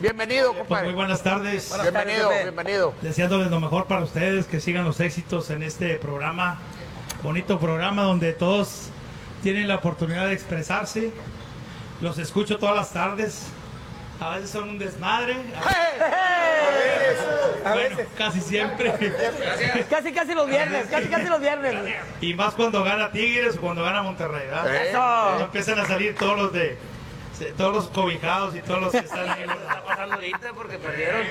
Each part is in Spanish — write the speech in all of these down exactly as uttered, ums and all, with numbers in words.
Bienvenido, compadre. Pues muy buenas tardes. Buenas bienvenido, tardes, bienvenido. Deseándoles lo mejor para ustedes, que sigan los éxitos en este programa. Bonito programa donde todos tienen la oportunidad de expresarse. Los escucho todas las tardes. A veces son un desmadre. ¡Hey! ¡Hey! Bueno, a veces. Casi siempre. Casi, casi los viernes, casi, casi los viernes. Y más cuando gana Tigres o cuando gana Monterrey, ¿verdad? Eso. Cuando empiezan a salir todos los de, todos los cobijados y todos los que están ahí. ¿Qué está pasando ahorita? Porque perdieron.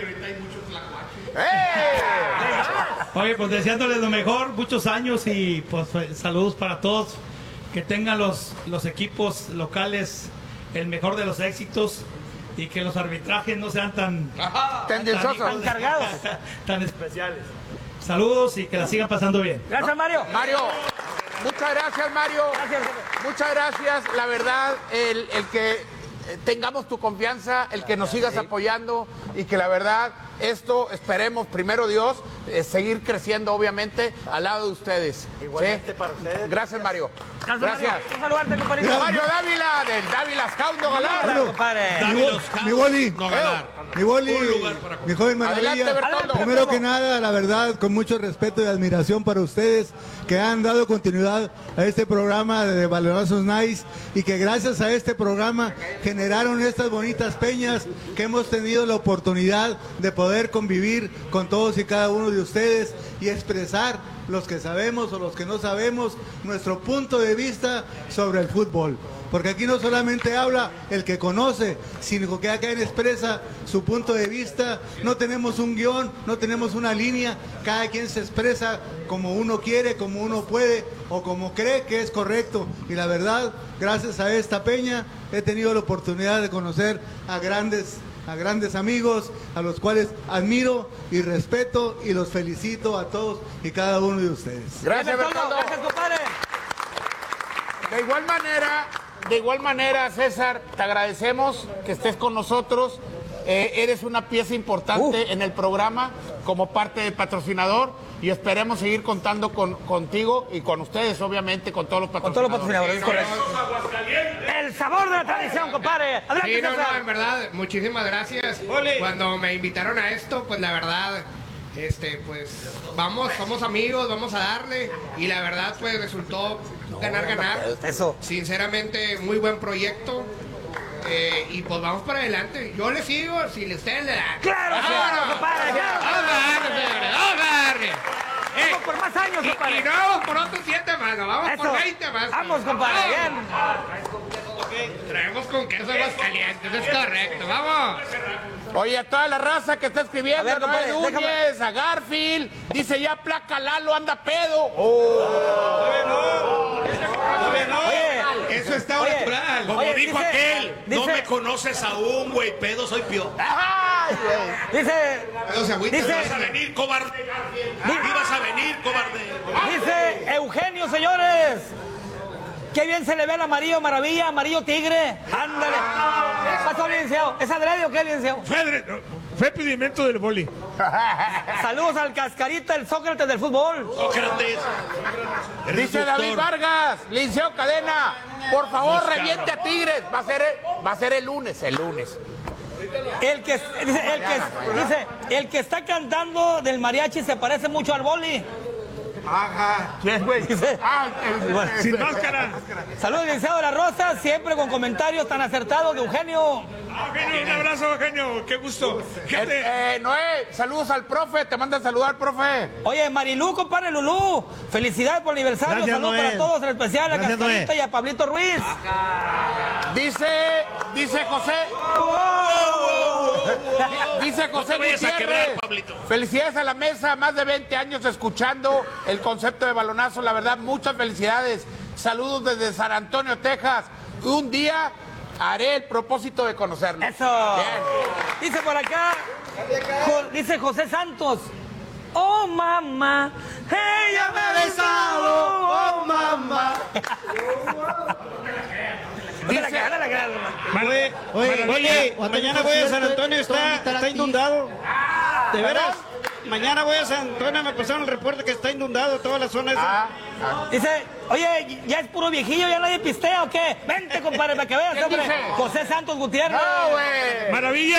¡Hey! Oye, pues deseándoles lo mejor, muchos años y pues saludos para todos. Que tengan los, los equipos locales el mejor de los éxitos. Y que los arbitrajes no sean tan tendenciosos, tan cargados, tan especiales. Saludos y que la sigan pasando bien. Gracias, Mario. Mario, muchas gracias, Mario. Gracias. Muchas gracias. La verdad, el, el que tengamos tu confianza, el que nos sigas apoyando y que la verdad, esto esperemos, primero Dios, eh, seguir creciendo, obviamente, al lado de ustedes. Igualmente ¿sí? para ustedes. Gracias, Mario. Gracias. Gracias. Mario. Un saludarte, compadrito. Mario Dávila, del Dávila Scout no ganar. Gracias, compadre. Mi boli, No ganar. mi boli, mi joven Adelante, maravilla. Bertoldo. Primero que nada, la verdad, con mucho respeto y admiración para ustedes que han dado continuidad a este programa de Balonazos Nice y que gracias a este programa generaron estas bonitas peñas que hemos tenido la oportunidad de poder convivir con todos y cada uno de ustedes y expresar los que sabemos o los que no sabemos nuestro punto de vista sobre el fútbol. Porque aquí no solamente habla el que conoce, sino que cada quien expresa su punto de vista. No tenemos un guión, no tenemos una línea. Cada quien se expresa como uno quiere, como uno puede o como cree que es correcto. Y la verdad, gracias a esta peña, he tenido la oportunidad de conocer a grandes, a grandes amigos, a los cuales admiro y respeto y los felicito a todos y cada uno de ustedes. Gracias, Bertoldo. Gracias, compadre. De igual manera, de igual manera, César, te agradecemos que estés con nosotros. Eh, eres una pieza importante uh. en el programa como parte del patrocinador y esperemos seguir contando con, contigo y con ustedes, obviamente, con todos los patrocinadores. Con todos los patrocinadores, el sabor de la tradición, compadre. Adelante, sí, no, César. no, en verdad, muchísimas gracias. Ole. Cuando me invitaron a esto, pues la verdad, este, pues vamos, somos amigos, vamos a darle y la verdad, pues resultó ganar, ganar. Eso. Sinceramente, muy buen proyecto. Eh, y pues vamos para adelante. Yo le sigo si ustedes le dan. ¡Claro, claro, compadre! ¡Claro! ¡Vamos a darle, señores! ¡Vamos a darle! Eh, Vamos por más años, y, compadre. y no vamos por otros siete más, no, vamos Eso. por veinte más. Vamos, compadre, bien. Traemos con queso más calientes, es correcto, vamos. Oye, a toda la raza que está escribiendo, A ver, a Noé compadre, Núñez, a Garfield, dice ya placa Lalo, anda pedo. Oh. Oye, Eso está Oye, natural. Como oye, dijo dice- aquel, no dice- me conoces aún, güey, pedo soy peor. Ay, güey. dice, No se agüita, Dice- no Ibas a venir, cobarde. Ibas a venir, cobarde. dice Eugenio, señores. Qué bien se le ve al amarillo maravilla, amarillo tigre. Ándale. Pasó bien, licenciado. ¿Es adrede o qué, licenciado? Fue, fue pedimento del boli. Saludos al cascarita, el Sócrates del fútbol. Sócrates. Dice David Vargas, Liceo Cadena, por favor reviente a Tigres. Va a ser el, va a ser el lunes, el lunes. El que, dice, el, que, dice, el que está cantando del mariachi se parece mucho al boli. Ajá. ¿Quién, güey? Dice- Ah, el- Sin máscara. Saludos, licenciado de la Rosa, siempre con comentarios tan acertados de Eugenio. Eugenio, un abrazo, Eugenio. Qué gusto. Fíjate. Eh, eh, Noé, saludos al profe, te manda a saludar, profe. Oye, Marilú, compadre Lulú, felicidades por el aniversario. Gracias, Saludos Noé. para todos, en especial a Gracias, Cascarita Noé. y a Pablito Ruiz. Dice, dice José. Dice José No te vayas a Gutiérrez. quebrar, Pablito. Felicidades a la mesa, más de veinte años escuchando el concepto de balonazo. La verdad, muchas felicidades. Saludos desde San Antonio, Texas. Un día haré el propósito de conocerlo. Eso. Bien. Dice por acá, Jo- dice José Santos. Oh, mamá, ella me ha besado. Oh, mamá. Dice, Oye, oye, oye, mañana voy a San Antonio, está, está inundado. ¿De veras? Mañana voy a San Antonio, me pasaron el reporte que está inundado toda la zona esa. Ah, ah. Dice, oye, ¿ya es puro viejillo? ¿Ya nadie pistea o qué? Vente, compadre, para que veas, ¿Quién hombre. dice? José Santos Gutiérrez. No, güey. Maravilla.